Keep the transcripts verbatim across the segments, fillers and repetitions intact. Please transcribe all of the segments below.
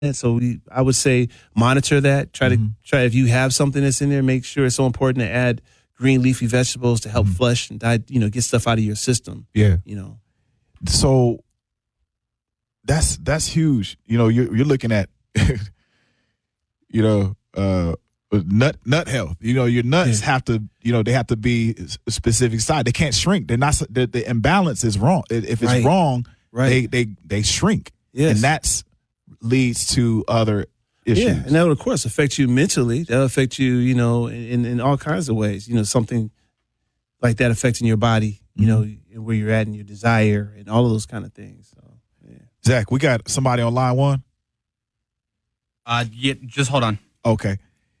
And so we, I would say monitor that. Try Mm-hmm. to try if you have something that's in there, make sure it's so important to add green leafy vegetables to help Mm-hmm. flush and die, you know, get stuff out of your system. Yeah. You know. So that's that's huge. You know, you're you're looking at you know, uh nut nut health. You know, your nuts Yeah. have to, you know, they have to be a specific size. They can't shrink. They're not the, the imbalance is wrong. If it's Right. wrong, Right. they they they shrink. Yes. And that's leads to other issues. Yeah, and that would, of course, affect you mentally. That'll affect you, you know, in, in all kinds of ways. You know, something like that affecting your body, you know, and where you're at and your desire and all of those kind of things. So, yeah. Zach, we got somebody on line one. Uh, yeah, just hold on. Okay.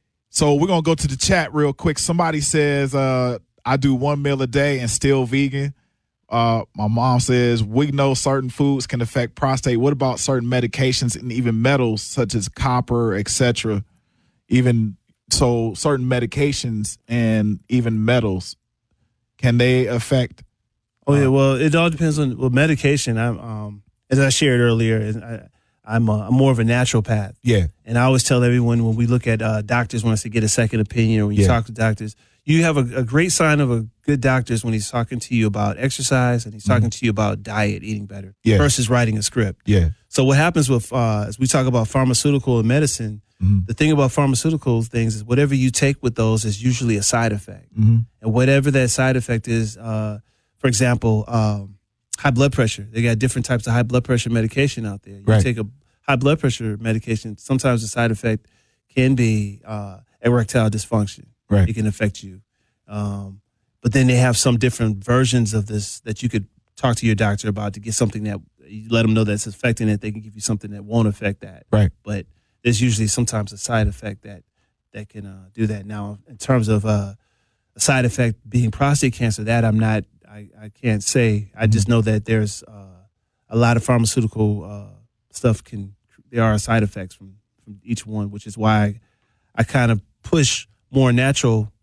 So we're going to go to the chat real quick. Somebody says, uh, I do one meal a day and still vegan. Uh, my mom says, we know certain foods can affect prostate. What about certain medications and even metals such as copper, et cetera? Even so, certain medications and even metals, can they affect? Oh, yeah, well, it all depends on well, medication. I'm, um, as I shared earlier, I, I'm, a, I'm more of a naturopath. Yeah. And I always tell everyone when we look at uh, doctors, when I say get a second opinion or when you Yeah. talk to doctors, you have a, a great sign of a good doctor is when he's talking to you about exercise and he's talking to you about diet, eating better, Yeah. versus writing a script. Yeah. So what happens with, uh, as we talk about pharmaceutical and medicine, Mhm. the thing about pharmaceutical things is whatever you take with those is usually a side effect. Mhm. And whatever that side effect is, uh, for example, um, high blood pressure. They got different types of high blood pressure medication out there. You Right. take a high blood pressure medication, sometimes the side effect can be uh, erectile dysfunction. Right. It can affect you. Um, but then they have some different versions of this that you could talk to your doctor about to get something that you let them know that's affecting it. They can give you something that won't affect that. Right. But there's usually sometimes a side effect that that can uh, do that. Now, in terms of uh, a side effect being prostate cancer, that I'm not, I, I can't say. I just know that there's uh, a lot of pharmaceutical uh, stuff can, there are side effects from, from each one, which is why I, I kind of push more natural,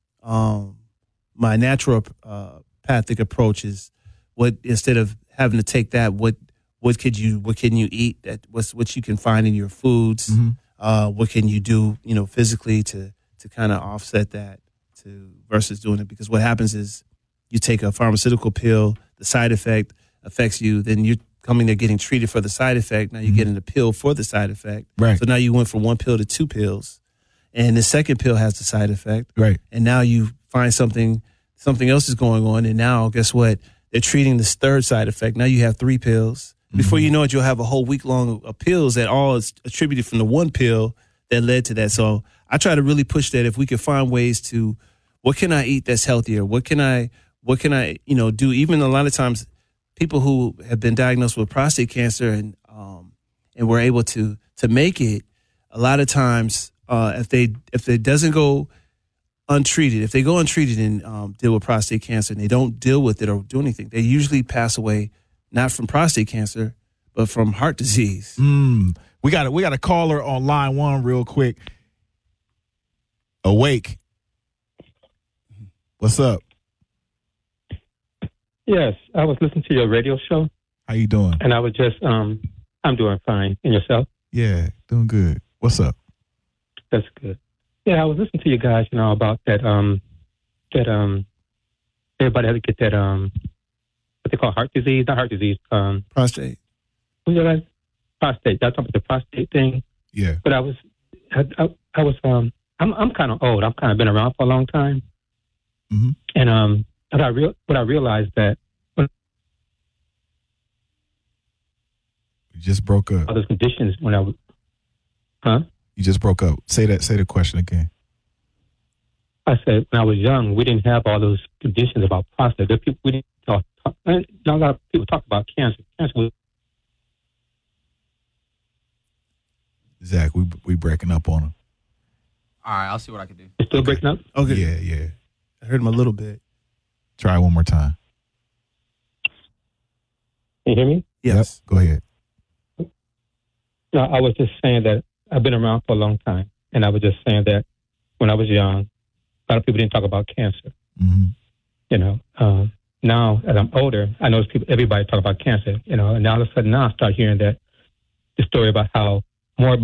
um, my natural uh, pathic approach is what, instead of having to take that, what, what could you, what can you eat that, what's, what you can find in your foods, Mm-hmm. uh, what can you do, you know, physically to, to kind of offset that to versus doing it. Because what happens is you take a pharmaceutical pill, the side effect affects you, then you're coming there getting treated for the side effect. Now you're Mhm. getting a pill for the side effect. Right. So now you went from one pill to two pills, and the second pill has the side effect. Right. And now you find something, something else is going on, and now guess what? They're treating this third side effect. Now you have three pills. Before you know it, you'll have a whole week long of pills that all is attributed from the one pill that led to that. So I try to really push that if we can find ways to, what can I eat that's healthier? What can I, what can I, you know, do? Even a lot of times, people who have been diagnosed with prostate cancer and um and were able to to make it, a lot of times, uh, if they if it doesn't go untreated, if they go untreated and um, deal with prostate cancer and they don't deal with it or do anything, they usually pass away not from prostate cancer but from heart disease. Mm. We got a, we got a caller on line one real quick. Awake. What's up? Yes, I was listening to your radio show, How you doing? and I was just, um, I'm doing fine. And yourself? Yeah, doing good. What's up? That's good. Yeah, I was listening to you guys, you know, about that, um, that, um, everybody had to get that, um, what they call heart disease, not heart disease, um, Prostate. what did I, prostate. That's talking about the prostate thing. Yeah. But I was, I, I, I was, um, I'm, I'm kind of old. I've kind of been around for a long time. Mm-hmm. And, um, but I real, but I realized that You just broke up. all those conditions when I was, huh? You just broke up. Say that. Say the question again. I said when I was young, we didn't have all those conditions about prostate. There people we didn't talk. talk a lot of people talk about cancer. Cancer was Zach, we we breaking up on him. All right, I'll see what I can do. it's still breaking up. Okay. Yeah, yeah. I heard him a little bit. Try one more time. Can you hear me? Yes. Yep. Go ahead. No, I was just saying that I've been around for a long time, and I was just saying that when I was young, a lot of people didn't talk about cancer. Mm-hmm. You know, um, now as I'm older, I notice people, everybody talk about cancer. You know, and now all of a sudden now I start hearing that the story about how